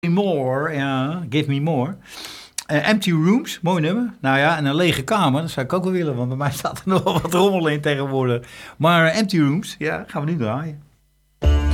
More, ja, Give Me More. Empty Rooms, mooi nummer. Nou ja, en een lege kamer, dat zou ik ook wel willen, want bij mij staat er nog wel wat rommel in tegenwoordig. Maar Empty Rooms, ja, gaan we nu draaien.